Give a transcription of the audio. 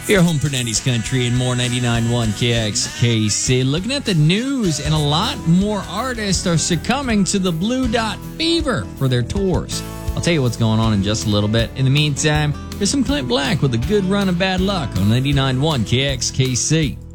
Your home for 90s country and more. 99.1 KXKC. Looking at the news, and a lot more artists are succumbing to the Blue Dot fever for their tours. I'll tell you what's going on in just a little bit. In the meantime, here's some Clint Black with a good run of bad luck on 99.1 KXKC.